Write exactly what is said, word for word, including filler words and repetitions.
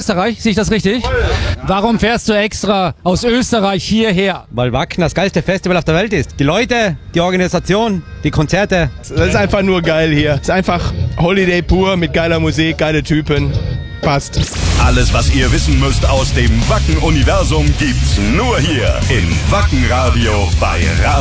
Österreich, sehe ich das richtig? Warum fährst du extra aus Österreich hierher? Weil Wacken das geilste Festival auf der Welt ist. Die Leute, die Organisation, die Konzerte. Das ist einfach nur geil hier. Es ist einfach Holiday pur mit geiler Musik, geile Typen. Passt. Alles, was ihr wissen müsst aus dem Wacken-Universum, gibt's nur hier im Wacken-Radio bei Radio.